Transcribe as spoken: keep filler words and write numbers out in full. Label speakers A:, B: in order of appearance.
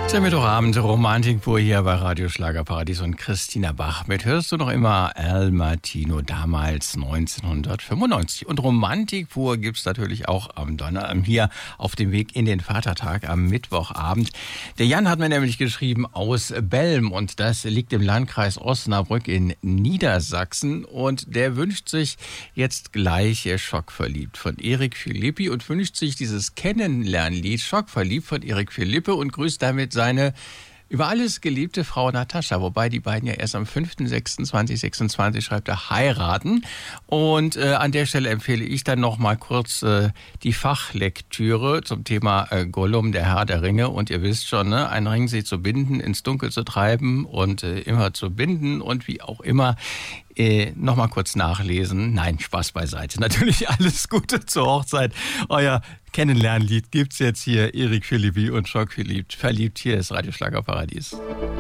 A: Der Mittwochabend Romantik pur hier bei Radio Schlagerparadies und Christina Bach. Mit hörst du noch immer Al Martino, damals neunzehnhundertfünfundneunzig. Und Romantik pur gibt's natürlich auch am Donnerstag hier auf dem Weg in den Vatertag am Mittwochabend. Der Jan hat mir nämlich geschrieben aus Belm und das liegt im Landkreis Osnabrück in Niedersachsen. Und der wünscht sich jetzt gleich Schockverliebt von Erik Philippi und wünscht sich dieses Kennenlernlied Schockverliebt von Erik Philippi und grüßt damit seine über alles geliebte Frau Natascha, wobei die beiden ja erst am fünften sechsten zweitausendsechsundzwanzig, schreibt er, heiraten. Und äh, an der Stelle empfehle ich dann noch mal kurz äh, die Fachlektüre zum Thema äh, Gollum, der Herr der Ringe. Und ihr wisst schon, ne, ein Ring sie zu binden, ins Dunkel zu treiben und äh, immer zu binden und wie auch immer. Äh, noch mal kurz nachlesen. Nein, Spaß beiseite. Natürlich alles Gute zur Hochzeit. Euer Kennenlernlied gibt's jetzt hier. Erik Philippi und Schockverliebt. Verliebt, hier ist Radio Schlagerparadies.